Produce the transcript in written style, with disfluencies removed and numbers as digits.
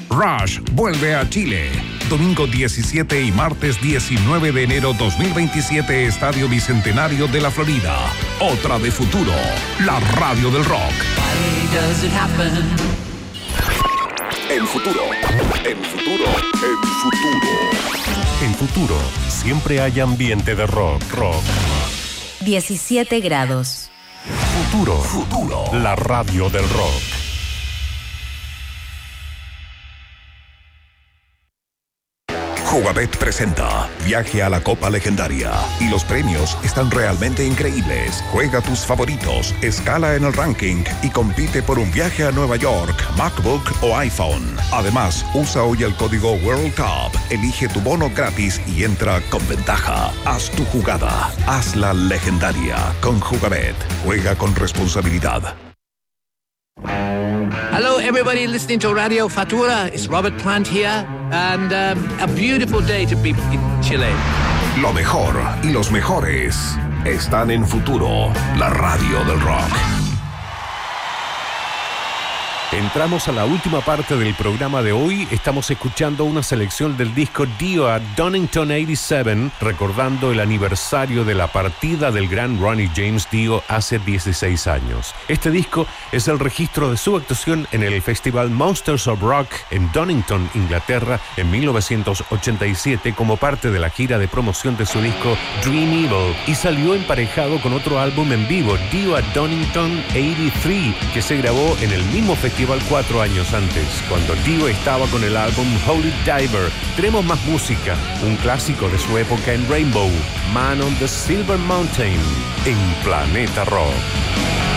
Rush vuelve a Chile. Domingo 17 y martes 19 de enero 2027, Estadio Bicentenario de la Florida. Otra de Futuro, la radio del rock. En Futuro, en Futuro, en Futuro. En Futuro, siempre hay ambiente de rock. 17 grados. Futuro, la radio del rock. Jugabet presenta Viaje a la Copa Legendaria y los premios están realmente increíbles. Juega tus favoritos, escala en el ranking y compite por un viaje a Nueva York, MacBook o iPhone. Además, usa hoy el código World Cup, elige tu bono gratis y entra con ventaja. Haz tu jugada, hazla legendaria con Jugabet. Juega con responsabilidad. Hello, everybody listening to Radio Fatura. It's Robert Plant here, and a beautiful day to be in Chile. Lo mejor y los mejores están en Futuro, la radio del rock. Entramos a la última parte del programa de hoy. Estamos escuchando una selección del disco Dio at Donington 87, recordando el aniversario de la partida del gran Ronnie James Dio hace 16 años. Este disco es el registro de su actuación en el festival Monsters of Rock en Donington, Inglaterra, en 1987 como parte de la gira de promoción de su disco Dream Evil, y salió emparejado con otro álbum en vivo, Dio at Donington 83, que se grabó en el mismo festival 4 años antes, cuando Dio estaba con el álbum Holy Diver. Tenemos más música, un clásico de su época en Rainbow, Man on the Silver Mountain, en Planeta Rock.